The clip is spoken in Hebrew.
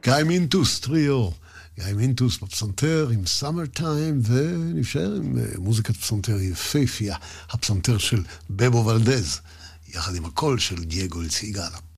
גיא מינטוס, טריו. גיא מינטוס בפסנתר עם סאמר טיים, ונשאר עם מוזיקת פסנתר יפהפייה, הפסנתר של בבו ולדז, יחד עם הקול של דייגו אלציגאלה.